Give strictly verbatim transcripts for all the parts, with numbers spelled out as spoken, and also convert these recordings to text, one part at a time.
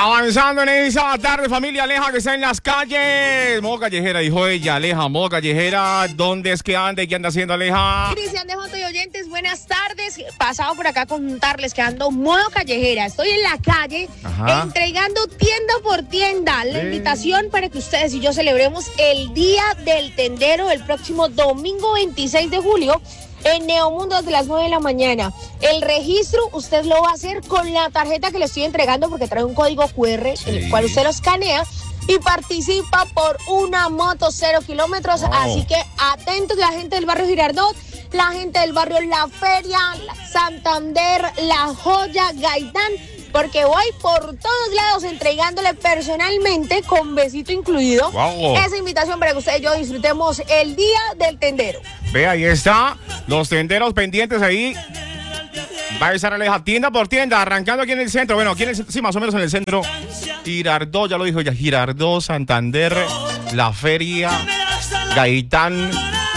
Avanzando en esa tarde, familia Aleja que está en las calles. Modo callejera, dijo ella, Aleja, modo callejera. ¿Dónde es que anda y qué anda haciendo, Aleja? Cristian de Joto y oyentes, buenas tardes. Pasado por acá a contarles que ando modo callejera. Estoy en la calle, Ajá. entregando tienda por tienda. La sí. invitación para que ustedes y yo celebremos el Día del Tendero el próximo domingo veintiséis de julio. En Neomundo desde las nueve de la mañana. El registro usted lo va a hacer con la tarjeta que le estoy entregando porque trae un código cu erre sí. en el cual usted lo escanea y participa por una moto cero kilómetros. Oh. Así que atentos la gente del barrio Girardot, la gente del barrio La Feria, Santander, La Joya, Gaitán, porque voy por todos lados entregándole personalmente, con besito incluido, wow. esa invitación para que usted y yo disfrutemos el Día del Tendero. Ve, ahí está, los tenderos pendientes ahí. Va a estar Aleja, tienda por tienda, arrancando aquí en el centro. Bueno, aquí en el, sí, más o menos en el centro. Girardot, ya lo dijo ya, Girardot, Santander, La Feria, Gaitán.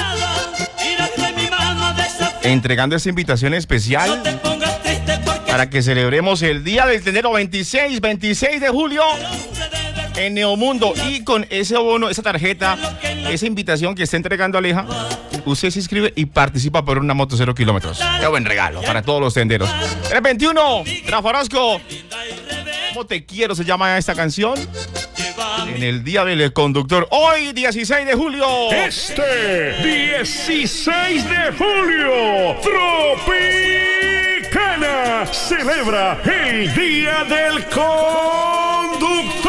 Entregando esta invitación especial para que celebremos el Día del Tendero veintiséis, veintiséis de julio en Neomundo. Y con ese bono, esa tarjeta, esa invitación que está entregando Aleja, usted se inscribe y participa por una moto cero kilómetros. Qué buen regalo para todos los tenderos. El veintiuno, Rafa Orozco. ¿Cómo te quiero? Se llama esta canción. En el Día del Conductor. Hoy, dieciséis de julio. Este dieciséis de julio, Tropicana celebra el Día del Conductor.